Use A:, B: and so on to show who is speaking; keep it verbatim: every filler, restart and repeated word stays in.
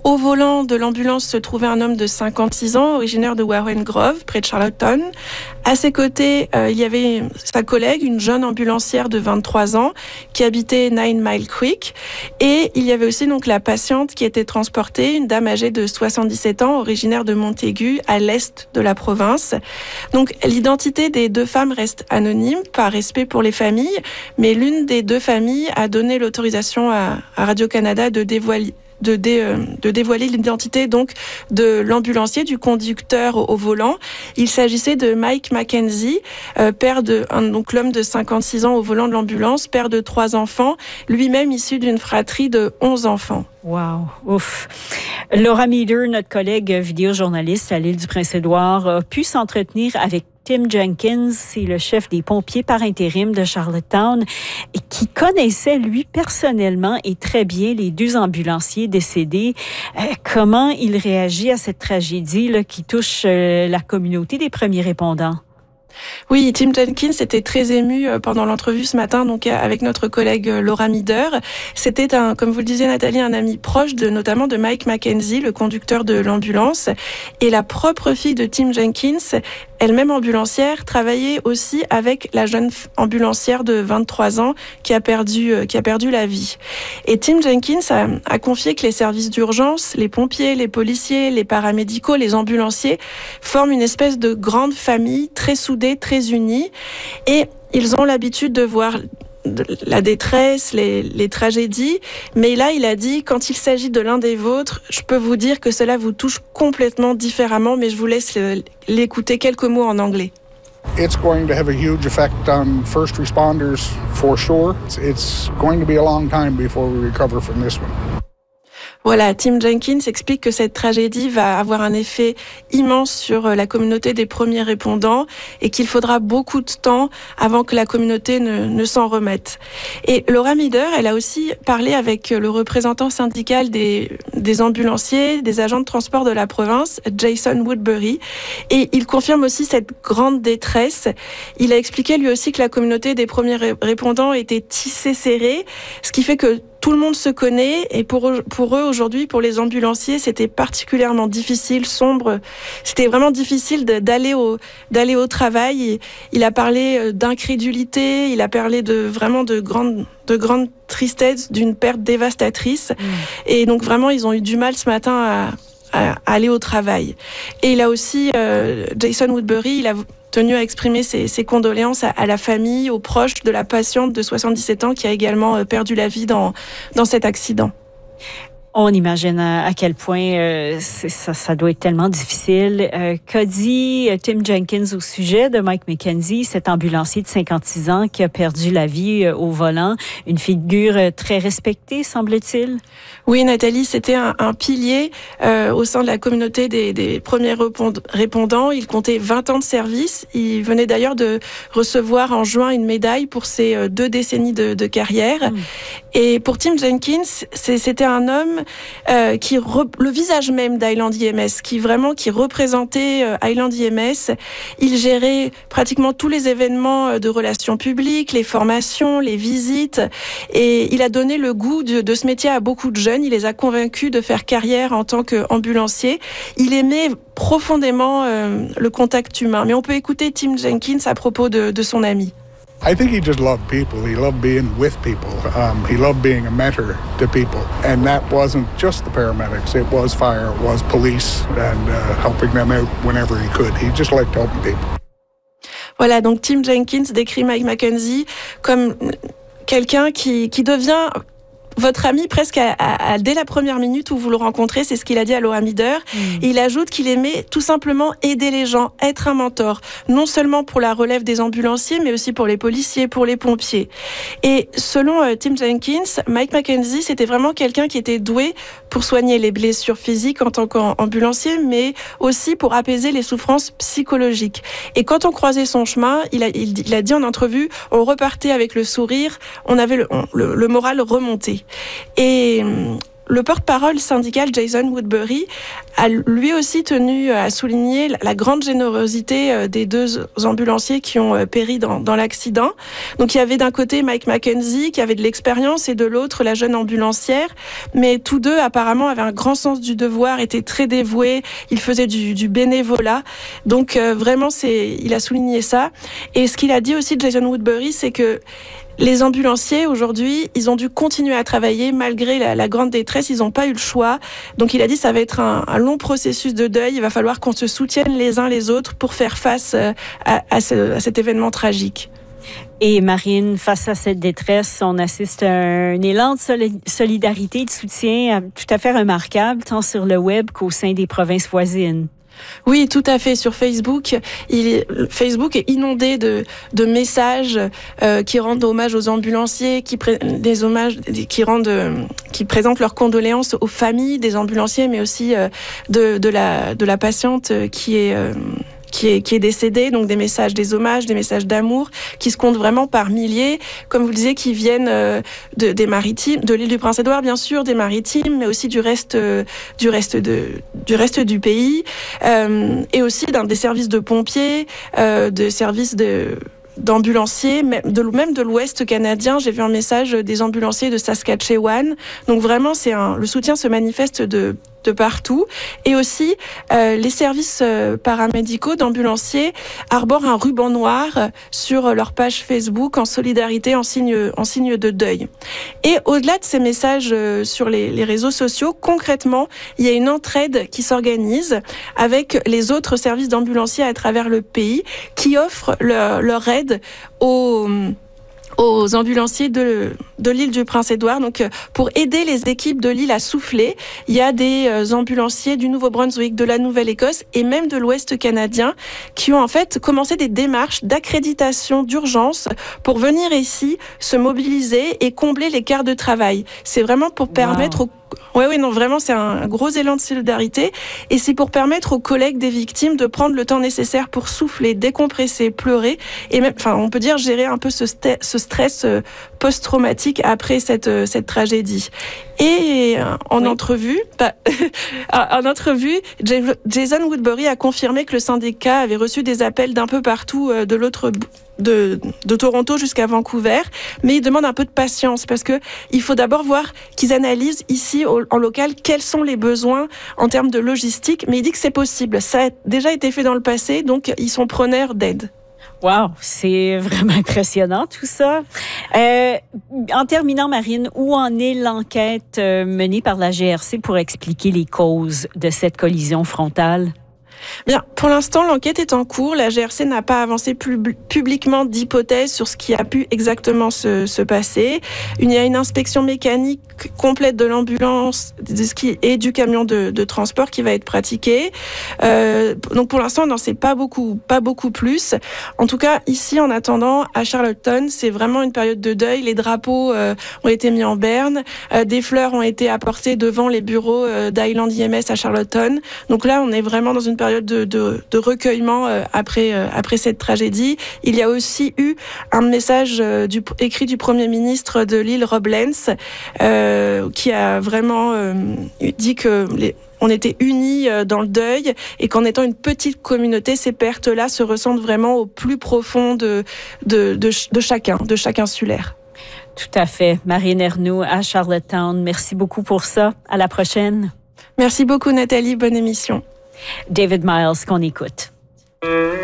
A: Au volant de l'ambulance se trouvait un homme de cinquante-six ans, originaire de Warren Grove, près de Charlottetown. À ses côtés, euh, il y avait sa collègue, une jeune ambulancière de vingt-trois ans, qui habitait Nine Mile Creek. Et il y avait aussi donc la patiente qui était transportée, une dame âgée de soixante-dix-sept ans, originaire de Montaigu, à l'est de la province. Donc, l'identité des deux femmes reste anonyme, par respect pour les familles, mais l'une des deux familles a donné l'autorisation à, à Radio-Canada de dévoiler De, dé, euh, de dévoiler l'identité donc de l'ambulancier, du conducteur au, au volant. Il s'agissait de Mike Mackenzie, euh, père de un, donc l'homme de cinquante-six ans au volant de l'ambulance, père de trois enfants, lui-même issu d'une fratrie de onze enfants.
B: Wow, ouf. Laura Meeder, notre collègue vidéojournaliste à l'île du Prince-Édouard, a pu s'entretenir avec Tim Jenkins, c'est le chef des pompiers par intérim de Charlottetown, et qui connaissait, lui, personnellement et très bien les deux ambulanciers décédés. Euh, comment il réagit à cette tragédie là, qui touche euh, la communauté des premiers répondants?
A: Oui, Tim Jenkins était très ému pendant l'entrevue ce matin, donc avec notre collègue Laura Meeder. C'était un, comme vous le disiez Nathalie, un ami proche de, notamment de Mike Mackenzie, le conducteur de l'ambulance, et la propre fille de Tim Jenkins, elle-même ambulancière, travaillait aussi avec la jeune ambulancière de vingt-trois ans qui a perdu, qui a perdu la vie. Et Tim Jenkins a, a confié que les services d'urgence, les pompiers, les policiers, les paramédicaux, les ambulanciers forment une espèce de grande famille très soudée, très unie, et ils ont l'habitude de voir la détresse, les, les tragédies, mais là il a dit, quand il s'agit de l'un des vôtres, je peux vous dire que cela vous touche complètement différemment, mais je vous laisse l'écouter quelques mots en anglais.
C: It's going to have a huge effect on first responders for sure. It's going to be a long time before we recover from this one.
A: Voilà, Tim Jenkins explique que cette tragédie va avoir un effet immense sur la communauté des premiers répondants et qu'il faudra beaucoup de temps avant que la communauté ne, ne s'en remette. Et Laura Meeder, elle a aussi parlé avec le représentant syndical des, des ambulanciers, des agents de transport de la province, Jason Woodbury, et il confirme aussi cette grande détresse. Il a expliqué lui aussi que la communauté des premiers répondants était tissée serrée, ce qui fait que tout le monde se connaît, et pour, pour eux, aujourd'hui, pour les ambulanciers, c'était particulièrement difficile, sombre. C'était vraiment difficile de, d'aller au, d'aller au travail. Il a parlé d'incrédulité, il a parlé de vraiment de grande, de grande tristesse, d'une perte dévastatrice. Mmh. Et donc vraiment, ils ont eu du mal ce matin à, à, à aller au travail. Et il a aussi, euh, Jason Woodbury, il a tenu à exprimer ses, ses condoléances à, à la famille, aux proches de la patiente de soixante-dix-sept ans qui a également perdu la vie dans, dans cet accident.
B: On imagine à, à quel point euh, ça, ça doit être tellement difficile. Euh, qu'a dit Tim Jenkins au sujet de Mike Mackenzie, cet ambulancier de cinquante-six ans qui a perdu la vie euh, au volant? Une figure euh, très respectée, semble-t-il?
A: Oui, Nathalie, c'était un, un pilier euh, au sein de la communauté des, des premiers répondants. Il comptait vingt ans de service. Il venait d'ailleurs de recevoir en juin une médaille pour ses euh, deux décennies de, de carrière. Mmh. Et pour Tim Jenkins, c'est, c'était un homme euh, qui re, le visage même d'Highland I M S, qui vraiment qui représentait euh, Highland I M S. Il gérait pratiquement tous les événements de relations publiques, les formations, les visites, et il a donné le goût de, de ce métier à beaucoup de jeunes. Il les a convaincus de faire carrière en tant qu'ambulancier. Il aimait profondément euh, le contact humain. Mais on peut écouter Tim Jenkins à propos de, de son ami.
C: I think he just loved people. He loved being with people. Um, he loved being a mentor to people. And that wasn't just the paramedics. It was fire, it was police, and uh, helping them out whenever he could. He just liked helping people.
A: Voilà, donc Tim Jenkins décrit Mike Mackenzie comme quelqu'un qui, qui devient votre ami presque à, à, à, dès la première minute où vous le rencontrez. C'est ce qu'il a dit à Laura Meeder. Mmh. Il ajoute qu'il aimait tout simplement aider les gens, être un mentor, non seulement pour la relève des ambulanciers, mais aussi pour les policiers, pour les pompiers. Et selon euh, Tim Jenkins, Mike Mackenzie, c'était vraiment quelqu'un qui était doué pour soigner les blessures physiques en tant qu'ambulancier, mais aussi pour apaiser les souffrances psychologiques. Et quand on croisait son chemin, il a, il, il a dit en entrevue, on repartait avec le sourire, on avait le, on, le, le moral remonté. Et le porte-parole syndical Jason Woodbury a lui aussi tenu à souligner la grande générosité des deux ambulanciers qui ont péri dans, dans l'accident. Donc il y avait d'un côté Mike McKenzie qui avait de l'expérience et de l'autre la jeune ambulancière, mais tous deux apparemment avaient un grand sens du devoir, étaient très dévoués, ils faisaient du, du bénévolat. Donc euh, vraiment, c'est, il a souligné ça. Et ce qu'il a dit aussi, Jason Woodbury, c'est que les ambulanciers, aujourd'hui, ils ont dû continuer à travailler malgré la, la grande détresse. Ils n'ont pas eu le choix. Donc, il a dit ça va être un, un long processus de deuil. Il va falloir qu'on se soutienne les uns les autres pour faire face à, à, ce, à cet événement tragique.
B: Et Marine, face à cette détresse, on assiste à un élan de solidarité et de soutien tout à fait remarquable, tant sur le web qu'au sein des provinces voisines.
A: Oui, tout à fait. Sur Facebook, il est, Facebook est inondé de, de messages euh, qui rendent hommage aux ambulanciers, qui pré, des hommages, qui rendent, euh, qui présentent leurs condoléances aux familles des ambulanciers, mais aussi euh, de, de la, de la patiente qui est euh, qui est, qui est décédé, donc des messages, des hommages, des messages d'amour, qui se comptent vraiment par milliers, comme vous le disiez, qui viennent euh, de, des maritimes, de l'île du Prince-Édouard, bien sûr, des maritimes, mais aussi du reste, euh, du reste de, du reste du pays, euh, et aussi dans des services de pompiers, euh, de services de d'ambulanciers, même de, même de l'Ouest canadien. J'ai vu un message des ambulanciers de Saskatchewan. Donc vraiment, c'est un, le soutien se manifeste de de partout. Et aussi, euh, les services euh, paramédicaux d'ambulanciers arborent un ruban noir sur leur page Facebook en solidarité, en signe, en signe de deuil. Et au-delà de ces messages euh, sur les, les réseaux sociaux, concrètement, il y a une entraide qui s'organise avec les autres services d'ambulanciers à travers le pays qui offrent leur, leur aide aux aux ambulanciers de, de l'île du Prince-Édouard. Donc, pour aider les équipes de l'île à souffler, il y a des ambulanciers du Nouveau-Brunswick, de la Nouvelle-Écosse et même de l'Ouest canadien qui ont en fait commencé des démarches d'accréditation d'urgence pour venir ici se mobiliser et combler les quarts de travail. C'est vraiment pour permettre wow. aux Oui, oui, non, vraiment, c'est un gros élan de solidarité. Et c'est pour permettre aux collègues des victimes de prendre le temps nécessaire pour souffler, décompresser, pleurer. Et même, enfin, on peut dire gérer un peu ce, st- ce stress post-traumatique après cette, cette tragédie. Et en oui. entrevue, bah, en entrevue, Jason Woodbury a confirmé que le syndicat avait reçu des appels d'un peu partout de l'autre de, de Toronto jusqu'à Vancouver, mais il demande un peu de patience parce que il faut d'abord voir qu'ils analysent ici au, en local quels sont les besoins en termes de logistique, mais il dit que c'est possible. Ça a déjà été fait dans le passé, donc ils sont preneurs d'aide.
B: Wow, c'est vraiment impressionnant tout ça. Euh, en terminant, Marine, où en est l'enquête euh, menée par la G R C pour expliquer les causes de cette collision frontale?
A: Bien, pour l'instant, l'enquête est en cours. La G R C n'a pas avancé pub- publiquement d'hypothèses sur ce qui a pu exactement se, se passer. Il y a une inspection mécanique complète de l'ambulance de ski et du camion de, de transport qui va être pratiquée. Euh, donc pour l'instant, on n'en sait pas beaucoup, pas beaucoup plus. En tout cas, ici, en attendant, à Charlottetown, c'est vraiment une période de deuil. Les drapeaux euh, ont été mis en berne. Euh, des fleurs ont été apportées devant les bureaux euh, d'Highland I M S à Charlottetown. Donc là, on est vraiment dans une période De, de, de recueillement euh, après, euh, après cette tragédie. Il y a aussi eu un message euh, du, écrit du Premier ministre de l'île, Rob Lance, euh, qui a vraiment euh, dit que les, on était unis dans le deuil et qu'en étant une petite communauté, ces pertes-là se ressentent vraiment au plus profond de, de, de, de chacun, de chaque insulaire.
B: Tout à fait. Marine Ernoult à Charlottetown, merci beaucoup pour ça. À la prochaine.
A: Merci beaucoup Nathalie, bonne émission.
B: David Miles qu'on écoute.